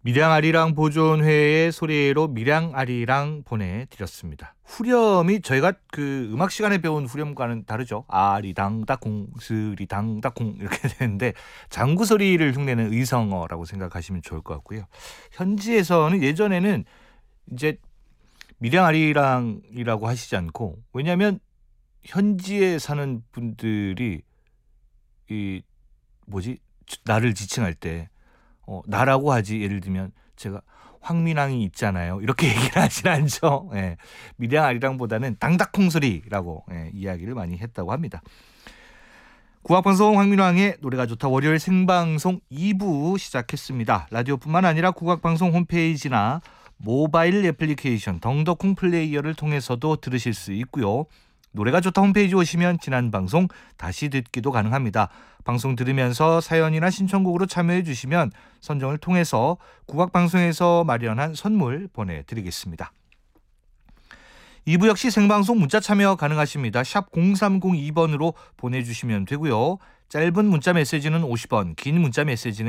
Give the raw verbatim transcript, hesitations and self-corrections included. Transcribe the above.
밀양아리랑 보존회의 소리로 밀양아리랑 보내드렸습니다. 후렴이 저희가 그 음악 시간에 배운 후렴과는 다르죠. 아리당다콩 스리당다콩 이렇게 되는데 장구 소리를 흉내는 의성어라고 생각하시면 좋을 것 같고요. 현지에서는 예전에는 이제 밀양아리랑이라고 하시지 않고, 왜냐하면 현지에 사는 분들이 이 뭐지 나를 지칭할 때 어, 나라고 하지. 예를 들면 제가 황민왕이 있잖아요, 이렇게 얘기를 하진 않죠. 예, 밀양아리랑보다는 당닥콩 소리라고 예, 이야기를 많이 했다고 합니다. 국악방송 황민왕의 노래가 좋다 월요일 생방송 이 부 시작했습니다. 라디오뿐만 아니라 국악방송 홈페이지나 모바일 애플리케이션 덩더콩 플레이어를 통해서도 들으실 수 있고요. 노래가 좋다 홈페이지 오시면 지난 방송 다시 듣기도 가능합니다. 방송 들으면서 사연이나 신청곡으로 참여해 주시면 선정을 통해서 국악방송에서 마련한 선물 보내드리겠습니다. 이 부 역시 생방송 문자 참여 가능하십니다. 샵 공삼공이 번으로 보내주시면 되고요. 짧은 문자 메시지는 오십 원, 긴 문자 메시지는